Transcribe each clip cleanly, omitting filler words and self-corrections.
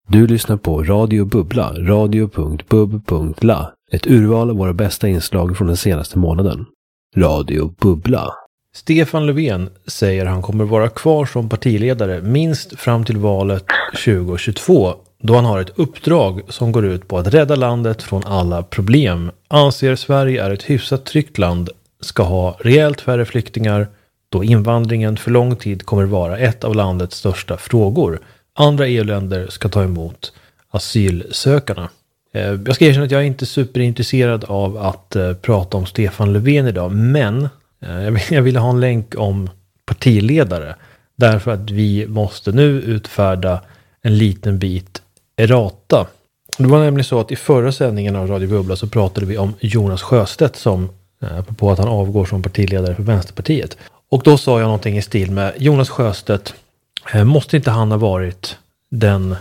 Du lyssnar på Radio Bubbla, radio.bub.la. Ett urval av våra bästa inslag från den senaste månaden. Radio Bubbla. Stefan Löfven säger han kommer vara kvar som partiledare minst fram till valet 2022, då han har ett uppdrag som går ut på att rädda landet från alla problem. Anser Sverige är ett hyfsat tryggt land, ska ha rejält färre flyktingar, då invandringen för lång tid kommer vara ett av landets största frågor. Andra EU-länder ska ta emot asylsökarna. Jag ska erkänna att jag är inte superintresserad av att prata om Stefan Löfven idag, men jag ville ha en länk om partiledare, därför att vi måste nu utfärda en liten bit errata. Det var nämligen så att i förra sändningen av Radio Bubbla så pratade vi om Jonas Sjöstedt som på att han avgår som partiledare för Vänsterpartiet. Och då sa jag någonting i stil med Jonas Sjöstedt, måste inte han ha varit den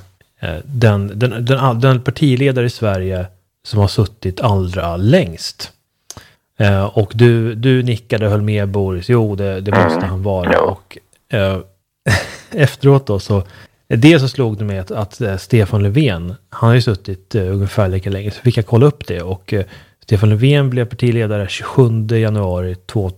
partiledare i Sverige som har suttit allra längst? Och du nickade och höll med, Boris. Jo, det måste han vara. Och efteråt då så det så slog det mig att Stefan Löfven, han har ju suttit ungefär lika länge, så fick jag kolla upp det. Och Stefan Löfven blev partiledare 27 januari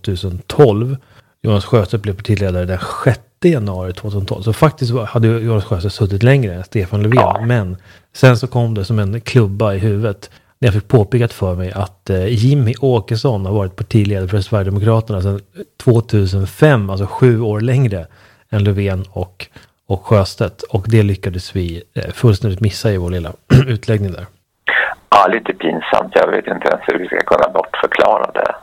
2012. Jonas Sjöstedt blev partiledare den 6 januari 2012. Så faktiskt hade Jonas Sjöstedt suttit längre än Stefan Löfven. Ja. Men sen så kom det som en klubba i huvudet när jag fick påpekat för mig att Jimmy Åkesson har varit partiledare för Sverigedemokraterna sedan 2005. Alltså 7 år längre än Löfven och Sjöstedt. Och det lyckades vi fullständigt missa i vår lilla utläggning där. Ja, lite pinsamt. Jag vet inte ens hur vi ska kunna bortförklara det.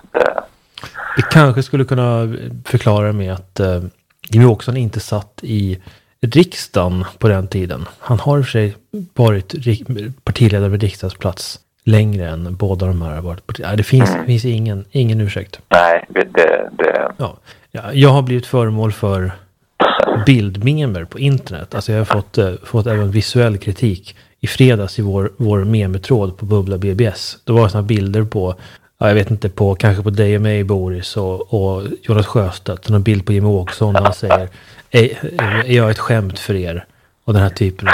Vi kanske skulle kunna förklara med att Jimmy Åkesson inte satt i riksdagen på den tiden. Han har i och för sig varit partiledare vid riksdagsplats längre än båda de här har varit. Det finns ingen ursäkt. Nej, det... Ja, jag har blivit föremål för bildmemer på internet. Alltså jag har fått även visuell kritik. I fredags i vår memetråd på Bubbla BBS. Då var det såna bilder på, jag vet inte, kanske på dig och mig, Boris och Jonas Sjöstedt. En bild på Jimmy Åkesson där han säger, är jag ett skämt för er? Och den här typen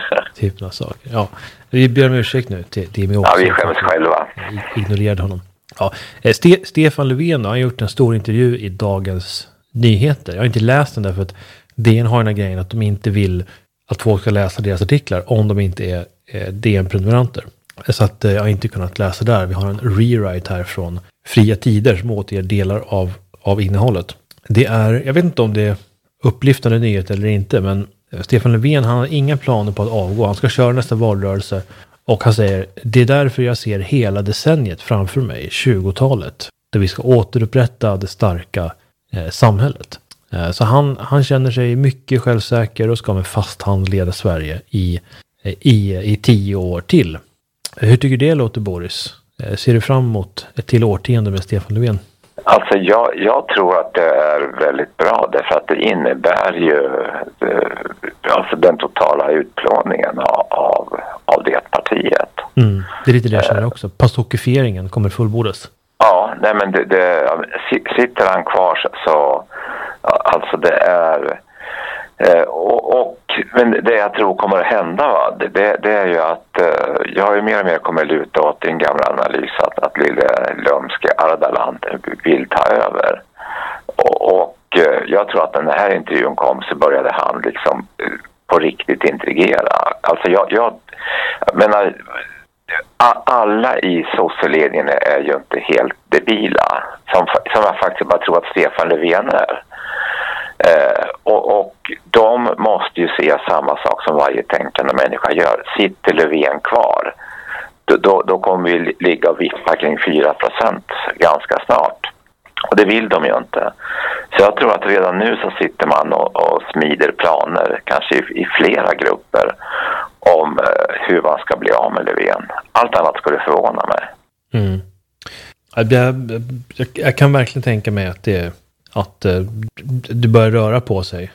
av saker. Ja, vi ber om ursäkt nu till Jimmy Åkesson. Ja, vi skäms själva. Ignorerade honom. Ja, Stefan Löfven har gjort en stor intervju i Dagens Nyheter. Jag har inte läst den därför att DN har den här grejen att de inte vill att folk ska läsa deras artiklar om de inte är DN-prenumeranter. Så att jag har inte kunnat läsa där. Vi har en rewrite här från Fria Tider som återger delar av innehållet. Det är, jag vet inte om det är upplyftande nyhet eller inte, men Stefan Löfven, han har inga planer på att avgå. Han ska köra nästa valrörelse och han säger, det är därför jag ser hela decenniet framför mig, 20-talet, där vi ska återupprätta det starka samhället. Så han känner sig mycket självsäker och ska med fast hand leda Sverige i 10 år till. Hur tycker du det låter, Boris? Ser du fram emot ett till årtionde med Stefan Löfven? Alltså jag tror att det är väldigt bra därför att det innebär ju alltså den totala utplåningen av det partiet. Det är lite det jag känner också. Pastokifieringen kommer fullbordas. Ja, nej men sitter han kvar så alltså det är men det jag tror kommer att hända, va? Det är ju att jag har ju mer och mer kommit luta åt en gammal analys att lille lömske Ardalan vill ta över. Och jag tror att när den här intervjun kom så började han liksom på riktigt intrigera. Alltså jag menar, alla i socialledningen är ju inte helt debila som jag faktiskt bara tror att Stefan Löfven är. Och de måste ju se samma sak som varje tänkande människa gör. Sitter Löfven kvar, då kommer vi ligga och vifta kring 4% ganska snart. Och det vill de ju inte. Så jag tror att redan nu så sitter man och smider planer, kanske i flera grupper, om hur man ska bli av med Löfven. Allt annat skulle förvåna mig. Jag kan verkligen tänka mig att det börjar röra på sig